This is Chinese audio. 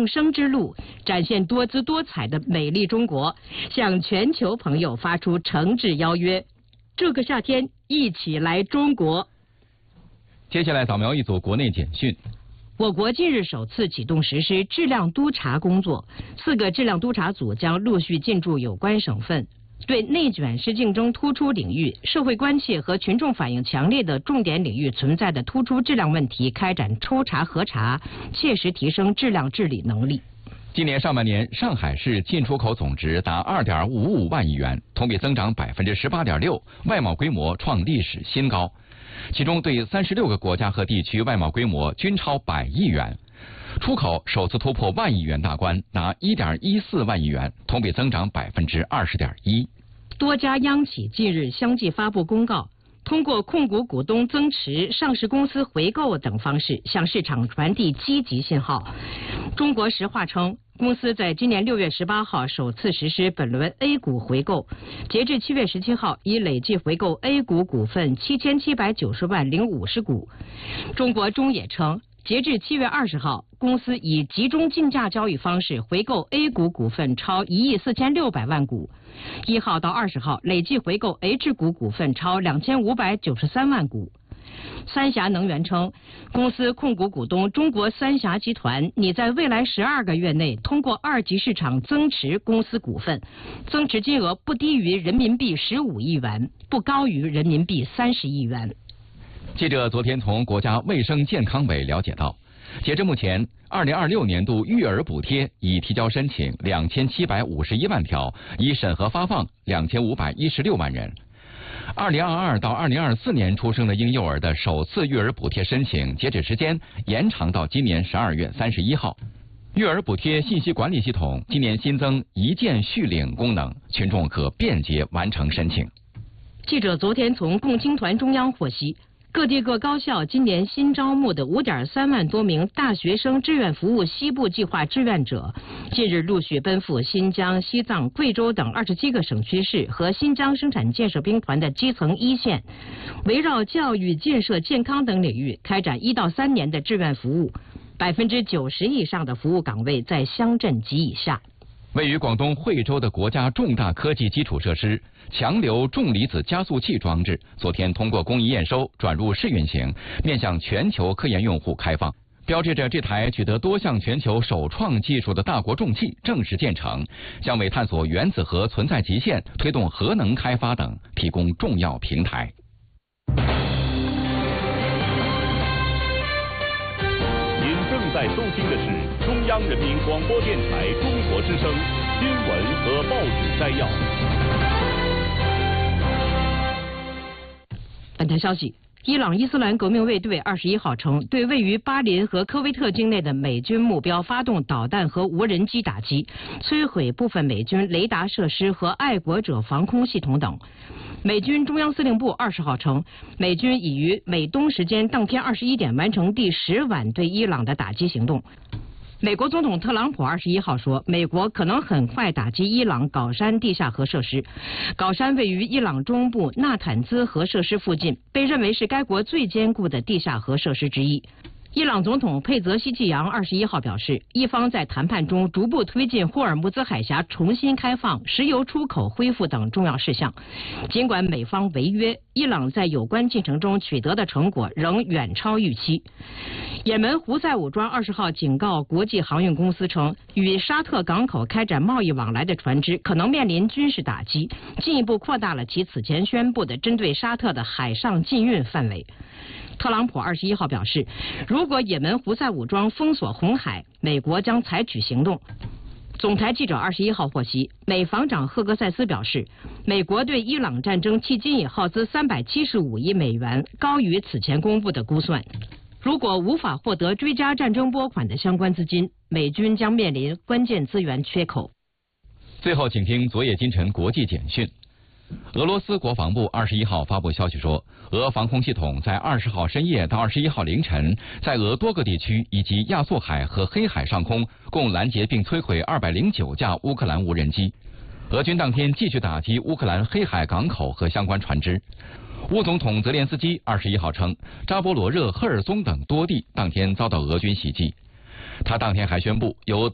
共生之路，展现多姿多彩的美丽中国，向全球朋友发出诚挚邀约。这个夏天，一起来中国。 接下来扫描一组国内简讯。 我国近日首次启动实施质量督查工作，4个质量督查组将陆续进驻有关省份，对内卷是竞争突出领域、社会关切和群众反映强烈的重点领域存在的突出质量问题开展抽查核查，切实提升质量治理能力。 今年上半年，上海市进出口总值达2.55万亿元，同比增长18.6%，外贸规模创历史新高。其中，对36个国家和地区外贸规模均超100亿元，出口首次突破1万亿元大关，达1.14万亿元，同比增长20.1%。 多家央企近日相继发布公告，通过控股股东增持、上市公司回购等方式向市场传递积极信号。中国石化称，公司在今年6月18号首次实施本轮 A 股回购，截至7月17号已累计回购 A 股股份7790万零50股。中国中冶称，截至7月20号，公司以集中竞价交易方式回购 A 股股份超1亿4600万股。1号到20号累计回购 H 股股份超2593万股。三峡能源称，公司控股股东中国三峡集团拟在未来12个月内通过2级市场增持公司股份，增持金额不低于人民币15亿元，不高于人民币30亿元。 记者昨天从国家卫生健康委了解到，截至目前，2026年度育儿补贴已提交申请2751万条，已审核发放2516万人。2022到2024年出生的婴幼儿的首次育儿补贴申请截止时间延长到今年12月31号。育儿补贴信息管理系统今年新增一键续领功能，群众可便捷完成申请。 记者昨天从共青团中央获悉，各地各高校今年新招募的5.3万多名大学生志愿服务西部计划志愿者，近日陆续奔赴新疆、西藏、贵州等27个省区市和新疆生产建设兵团的基层一线，围绕教育、建设、健康等领域开展1到3年的志愿服务，90%以上的服务岗位在乡镇及以下。 位于广东惠州的国家重大科技基础设施强流重离子加速器装置，昨天通过工艺验收转入试运行，面向全球科研用户开放，标志着这台取得多项全球首创技术的大国重器正式建成，将为探索原子核存在极限、推动核能开发等提供重要平台。 您正在收听的是中央人民广播电台中国之声新闻和报纸摘要。 本台消息，伊朗伊斯兰革命卫队21号称，对位于巴林和科威特境内的美军目标发动导弹和无人机打击，摧毁部分美军雷达设施和爱国者防空系统等。美军中央司令部20号称，美军已于美东时间当天21点完成第10晚对伊朗的打击行动。美国总统特朗普21号说，美国可能很快打击伊朗皋山地下核设施。皋山位于伊朗中部纳坦兹核设施附近，被认为是该国最坚固的地下核设施之一。伊朗总统佩泽希季扬21号表示，伊方在谈判中逐步推进霍尔木兹海峡重新开放、石油出口恢复等重要事项。尽管美方违约，伊朗在有关进程中取得的成果仍远超预期。也门胡塞武装20号警告国际航运公司称，与沙特港口开展贸易往来的船只可能面临军事打击，进一步扩大了其此前宣布的针对沙特的海上禁运范围。特朗普21号表示，如果也门胡塞武装封锁红海，美国将采取行动。总台记者21号获悉，美防长赫格塞斯表示，美国对伊朗战争迄今已耗资375亿美元，高于此前公布的估算。如果无法获得追加战争拨款的相关资金，美军将面临关键资源缺口。 最后，请听昨夜今晨国际简讯。俄罗斯国防部21号发布消息说，俄防空系统在20号深夜到21号凌晨，在俄多个地区以及亚速海和黑海上空共拦截并摧毁209架乌克兰无人机。俄军当天继续打击乌克兰黑海港口和相关船只。乌总统泽连斯基21号称，扎波罗热、赫尔松等多地当天遭到俄军袭击。他当天还宣布，由